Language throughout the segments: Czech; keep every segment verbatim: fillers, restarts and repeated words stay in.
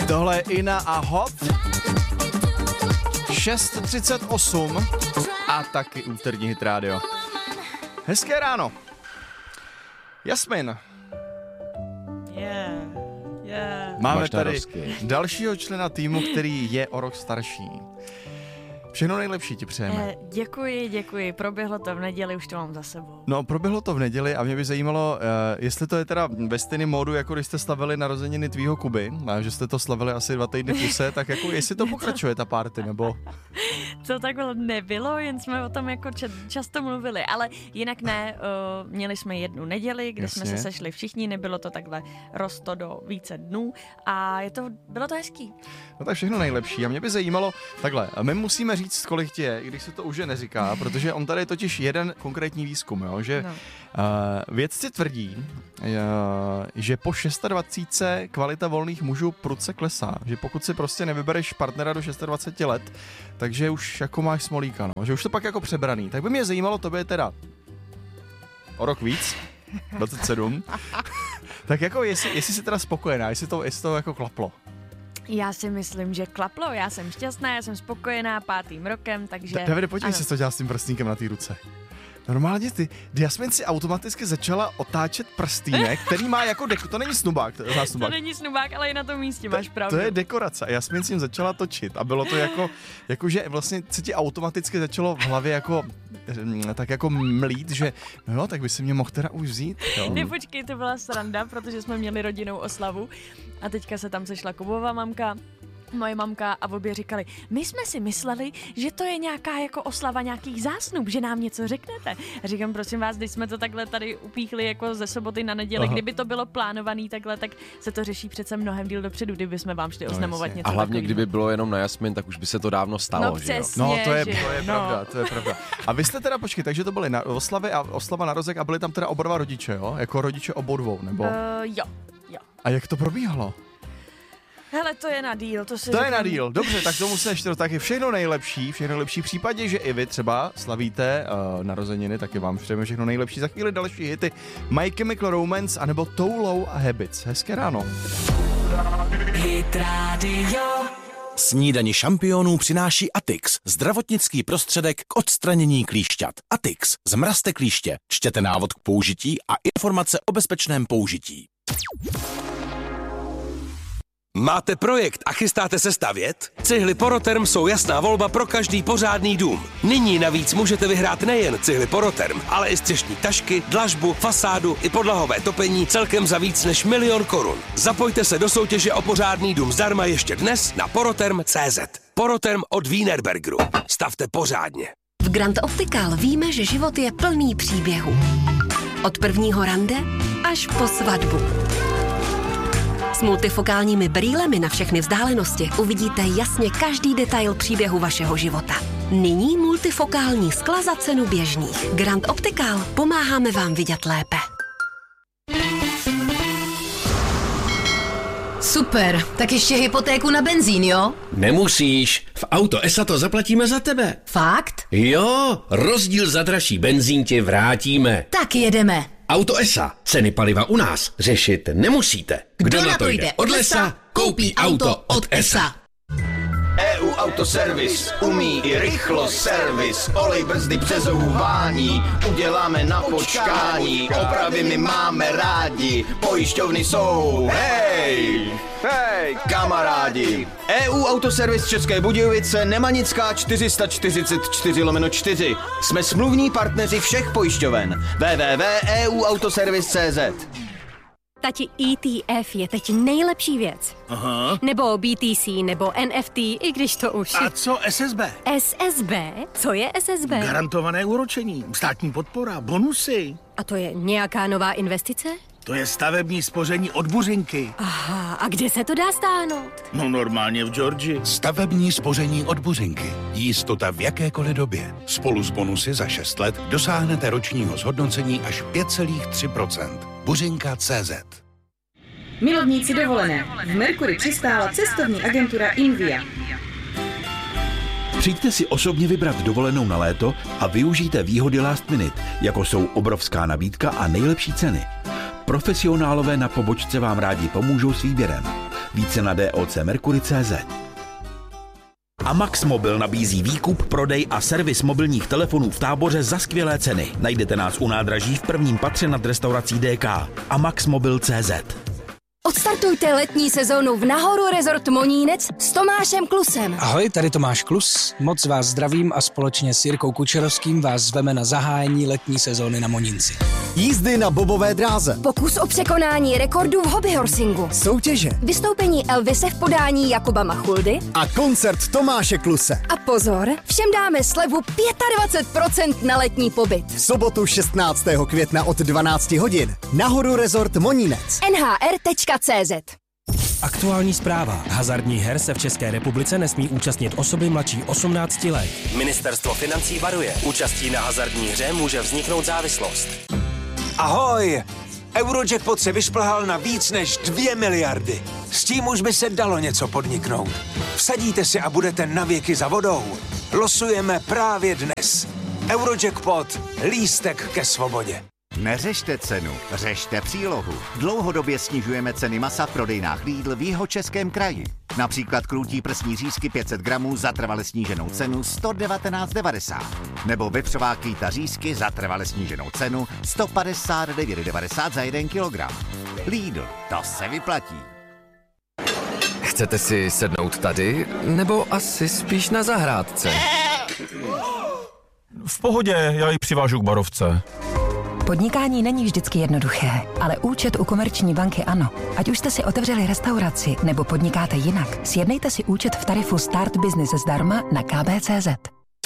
Tohle je Ina a Hot. šest třicet osm a taky úterní Hit Radio. Hezké ráno. Jasmin. Yeah, yeah. Máme Máš tady narozky. dalšího člena týmu, který je o rok starší. Všechno nejlepší ti přejeme. Eh, děkuji, děkuji. Proběhlo to v neděli, už to mám za sebou. No, proběhlo to v neděli a mě by zajímalo, uh, jestli to je teda ve stejným módu, jako když jste slavili narozeniny tvýho Kuby, a že jste to slavili asi dva týdny kuse, tak jako jestli to pokračuje ta party, nebo... To takhle nebylo, jen jsme o tom jako ča- často mluvili, ale jinak ne, uh, měli jsme jednu neděli, kde Jasně. jsme se sešli všichni, nebylo to takhle rosto do více dnů a je to, bylo to hezký. No tak všechno nejlepší. A mě by zajímalo, takhle, my musíme říct, kolik ti je, i když se to už neříká, protože on tady je totiž jeden konkrétní výzkum, jo, že No. uh, vědci tvrdí, uh, že po dvacet šest kvalita volných mužů prudce klesá, že pokud si prostě nevybereš partnera do dvacet šest let, takže už jako máš smolíka, no, že už to pak jako přebraný. Tak by mě zajímalo, to by teda o rok víc, dvacet sedm, tak jako jestli, jestli jsi teda spokojená, jestli to, jestli to jako klaplo. Já si myslím, že klaplo, já jsem šťastná, já jsem spokojená pátým rokem, takže... Davide, podívej ano. se, co dělá s tím prstínkem na té ruce. Normálně ty, Jasmin si automaticky začala otáčet prstýnek, který má jako deku, to není snubák, to, je snubák. To není snubák, ale je na tom místě, máš pravdu. To je dekorace a Jasmin s ním začala točit a bylo to jako, jako že vlastně se ti automaticky začalo v hlavě jako, tak jako mlít, že no jo, tak by si mě mohl teda už vzít. Jo. Ne, počkej, to byla sranda, protože jsme měli rodinnou oslavu a teďka se tam sešla Kubova mamka, moje mamka a obě říkali, my jsme si mysleli, že to je nějaká jako oslava nějakých zásnub, že nám něco řeknete. A říkám, prosím vás, když jsme to takhle tady upíchli jako ze soboty na neděli, Aha. kdyby to bylo plánovaný takhle, tak se to řeší přece mnohem díl dopředu, kdyby jsme vám šli No, oznamovat jasně. něco A hlavně, takovýho. kdyby bylo jenom na Jasmin, tak už by se to dávno stalo, No že jo? přesně. No, to je, že to je no. pravda, to je pravda. A vy jste teda, počkej, takže to byly na, oslavy a oslava narozek a byli tam teda oba dva rodiče, jo? Jako rodiče obou dvou, nebo? Uh, jo, jo. A jak to probíhalo? Hele, to je na díl, to si To je řeknu. na díl, dobře, tak tomu se ještě taky všechno nejlepší, všechno nejlepší v případě, že i vy třeba slavíte uh, narozeniny, taky vám přejeme všechno nejlepší. Za chvíli další hity My Chemical Romance anebo Too Low a Habits. Hezké ráno. Hit Radio. Snídani šampionů přináší Atix, zdravotnický prostředek k odstranění klíšťat. Atix, zmrazte klíště, čtěte návod k použití a informace o bezpečném použití. Máte projekt a chystáte se stavět? Cihly Poroterm jsou jasná volba pro každý pořádný dům. Nyní navíc můžete vyhrát nejen cihly Poroterm, ale i střešní tašky, dlažbu, fasádu i podlahové topení celkem za víc než milion korun. Zapojte se do soutěže o pořádný dům zdarma ještě dnes na poroterm tečka cé zet. Poroterm od Wienerbergeru. Stavte pořádně. V Grand Optical víme, že život je plný příběhů. Od prvního rande až po svatbu. S multifokálními brýlemi na všechny vzdálenosti uvidíte jasně každý detail příběhu vašeho života. Nyní multifokální skla za cenu běžných. Grand Optical, pomáháme vám vidět lépe. Super, tak ještě hypotéku na benzín, jo? Nemusíš, v Auto Esa to zaplatíme za tebe. Fakt? Jo, rozdíl za dražší benzín ti vrátíme. Tak jedeme. Auto Esa, ceny paliva u nás řešit nemusíte. Kdo na to jde od lesa, koupí auto od Esa. é ú Autoservis umí i rychlost servis, olej brzdy přezouvání, uděláme na počkání, opravy my máme rádi, pojišťovny jsou, hej, hej, kamarádi. é ú Autoservis České Budějovice, Nemanická čtyři sta čtyřicet čtyři lomeno čtyři. Jsme smluvní partneři všech pojišťoven. w w w tečka e u autoservis tečka cé zet. Tati, E T F je teď nejlepší věc. Aha. Nebo B T C, nebo N F T, i když to už... A co S S B? S S B? Co je S S B? Garantované úročení, státní podpora, bonusy. A to je nějaká nová investice? To je stavební spoření od Buřinky. Aha, a kde se to dá stáhnout? No normálně v Georgii. Stavební spoření od Buřinky. Jistota v jakékoliv době. Spolu s bonusy za šest let dosáhnete ročního zhodnocení až pět celá tři procenta. Buřinka tečka cé zet. Milovníci dovolené. V Mercury přistála cestovní agentura Invia. Přijďte si osobně vybrat dovolenou na léto a využijte výhody last minute, jako jsou obrovská nabídka a nejlepší ceny. Profesionálové na pobočce vám rádi pomůžou s výběrem. Více na d o c mercury tečka c z. A Max Mobil nabízí výkup, prodej a servis mobilních telefonů v Táboře za skvělé ceny. Najdete nás u nádraží v prvním patře nad restaurací D K. A Max Mobil tečka c z. Odstartujte letní sezónu v Nahoru Resort Monínec s Tomášem Klusem. Ahoj, tady Tomáš Klus, moc vás zdravím a společně s Jirkou Kučerovským vás zveme na zahájení letní sezóny na Monínci. Jízdy na bobové dráze. Pokus o překonání rekordů v hobbyhorsingu. Soutěže. Vystoupení Elvise v podání Jakuba Machuldy. A koncert Tomáše Kluse. A pozor, všem dáme slevu dvacet pět procent na letní pobyt. V sobotu šestnáctého května od dvanácti hodin. Nahoru Resort Monínec. N H R tečka c z. Aktuální zpráva. Hazardních her se v České republice nesmí účastnit osoby mladší osmnácti let. Ministerstvo financí varuje. Účastí na hazardní hře může vzniknout závislost. Ahoj! Eurojackpot se vyšplhal na víc než dvě miliardy. S tím už by se dalo něco podniknout. Vsadíte si a budete navěky za vodou. Losujeme právě dnes. Eurojackpot. Lístek ke svobodě. Neřešte cenu, řešte přílohu. Dlouhodobě snižujeme ceny masa v prodejnách Lidl v Jihočeském kraji. Například krůtí prsní řízky pět set gramů za trvale sníženou cenu sto devatenáct devadesát. Nebo vepřová kýta řízky za trvale sníženou cenu sto padesát devět devadesát za jeden kilogram. Lidl, to se vyplatí. Chcete si sednout tady, nebo asi spíš na zahrádce? V pohodě, já ji přivážu k barovce. Podnikání není vždycky jednoduché, ale účet u Komerční banky ano. Ať už jste si otevřeli restauraci nebo podnikáte jinak, sjednejte si účet v tarifu Start Business zdarma na k b tečka c z.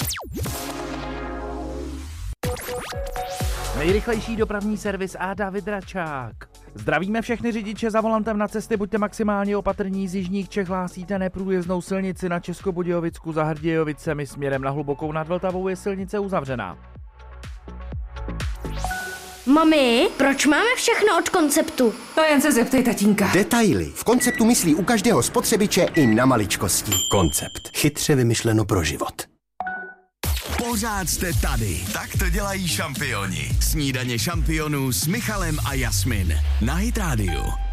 Nejrychlejší dopravní servis a David Račák. Zdravíme všechny řidiče za volantem na cesty, buďte maximálně opatrní, z jižních Čech hlásíte neprůjezdnou silnici na Českobudějovicku za Hrdějovicemi směrem na Hlubokou nad Vltavou je silnice uzavřená. Mami, proč máme všechno od Konceptu? To jen se zeptej tatínka. Detaily. V Konceptu myslí u každého spotřebiče i na maličkosti. Koncept. Chytře vymyšleno pro život. Pořád jste tady. Tak to dělají šampioni. Snídaně šampionů s Michalem a Jasmin. Na Hit Radio.